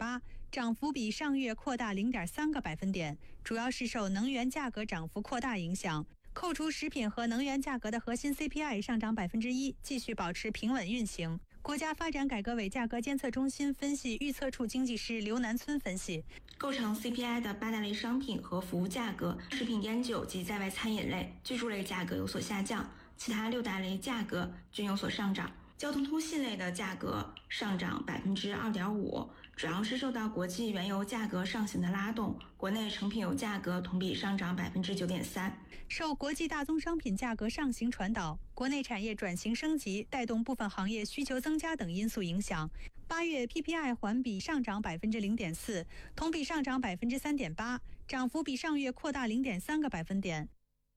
3.8%，涨幅比上月扩大0.3个百分点，主要是受能源价格涨幅扩大影响。扣除食品和能源价格的核心 CPI 上涨1%，继续保持平稳运行。国家发展改革委价格监测中心分析预测处经济师刘南村分析， 构成 CPI 的8大类商品和服务价格，食品烟酒及在外餐饮类、居住类价格有所下降，其他6大类价格均有所上涨。交通通信类的价格上涨2.5%，主要是受到国际原油价格上行的拉动，国内成品油价格同比上涨9.3%。 受国际大宗商品价格上行传导、国内产业转型升级带动部分行业需求增加等因素影响，8月 PPI 环比上涨0.4%，同比上涨3.8%，涨幅比上月扩大0.3个百分点。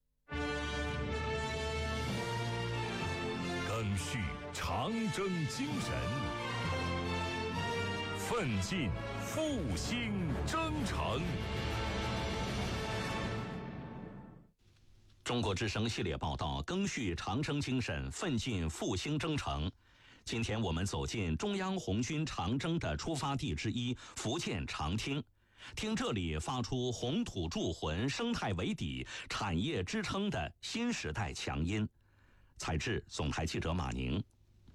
赓续长征精神，奋进复兴征程。 中国之声系列报道，赓续长征精神，奋进复兴征程。今天我们走进中央红军长征的出发地之一福建长汀，听这里发出红土铸魂、生态为底、产业支撑的新时代强音。采制总台记者马宁。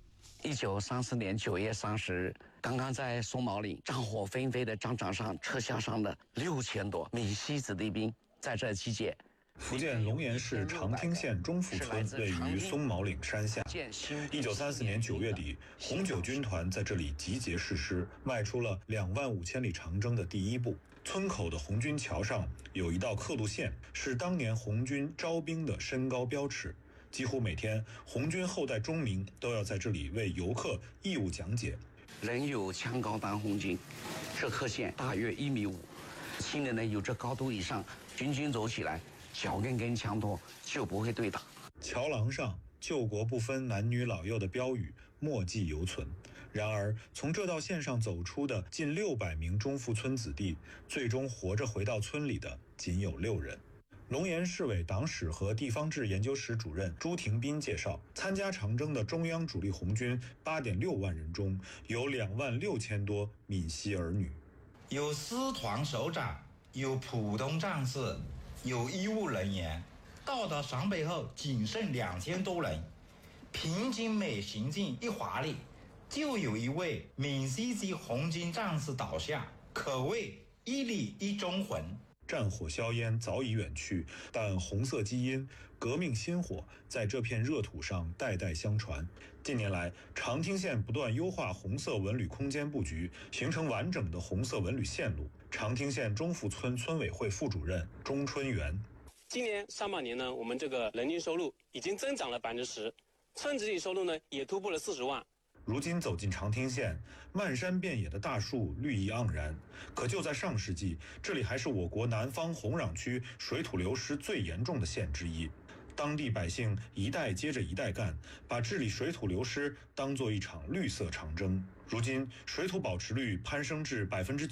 1934年9月30日，刚刚在松毛岭战火纷飞的战场上撤下山的6000多闽西子弟兵在这集结。 福建龙岩市长汀县中福村位于松毛岭山下。1934年9月底，红九军团在这里集结誓师，迈出了25000里长征的第一步。村口的红军桥上有一道刻度线，是当年红军招兵的身高标尺。几乎每天，红军后代中民都要在这里为游客义务讲解。 人有枪高当红军，这刻线大约1.5米，新人呢有这高度以上，军军走起来，脚跟枪托就不会对打。 桥廊上救国不分男女老幼的标语墨迹犹存。然而，从这道线上走出的近600名中福村子弟，最终活着回到村里的仅有6人。龙岩市委党史和地方志研究室主任朱廷斌介绍，参加长征的中央主力红军8.6万人中，有26000多闽西儿女， 有师团首长，有普通战士，有医务人员。到达陕北后，仅剩2000多人。平津每行进1华里，就有一位闽西籍红军战士倒下，可谓1里1忠魂。 战火硝烟早已远去，但红色基因、革命心火在这片热土上代代相传。近年来，长汀县不断优化红色文旅空间布局，形成完整的红色文旅线路。长汀县中福村村委会副主任钟春元： 今年上半年呢，我们这个人均收入已经增长了10%，村子里收入呢也突破了40万。 如今走进长汀县，漫山遍野的大树绿意盎然。可就在上世纪，这里还是我国南方红壤区水土流失最严重的县之一。当地百姓一代接着一代干，把治理水土流失当作一场绿色长征。如今，水土保持率攀升至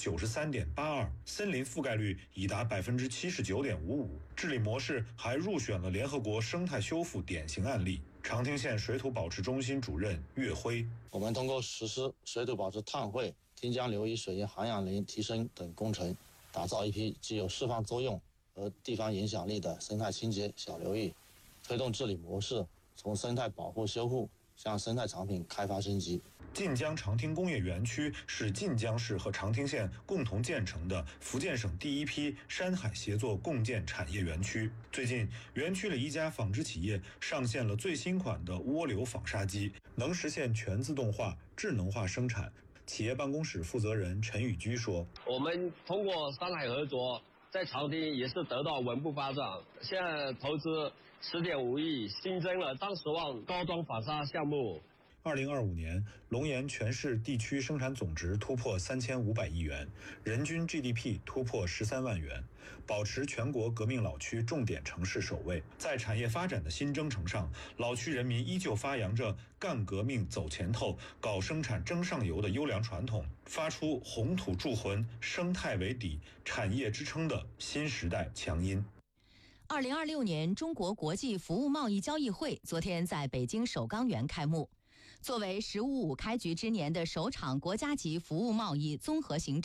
93.82%，森林覆盖率已达79.55%，治理模式还入选了联合国生态修复典型案例。长汀县水土保持中心主任岳辉： 我们通过实施水土保持碳汇、汀江流域水源含氧量提升等工程，打造一批具有示范作用和地方影响力的生态清洁小流域，推动治理模式从生态保护修复向生态产品开发升级。 晋江长汀工业园区是晋江市和长汀县共同建成的福建省第一批山海协作共建产业园区。最近，园区里一家纺织企业上线了最新款的涡流纺纱机，能实现全自动化、智能化生产。企业办公室负责人陈宇居说： 我们通过山海合作，在长汀也是得到稳步发展，现在投资10.5亿，新增了30万高端纺纱项目。 2025年，龙岩全市地区生产总值突破3500亿元，人均 GDP 突破13万元，保持全国革命老区重点城市首位。在产业发展的新征程上，老区人民依旧发扬着干革命走前头、搞生产争上游的优良传统，发出红土铸魂、生态为底、产业支撑的新时代强音。 2026年中国国际服务贸易交易会昨天在北京首钢园开幕。作为“十五五”开局之年的首场国家级服务贸易综合型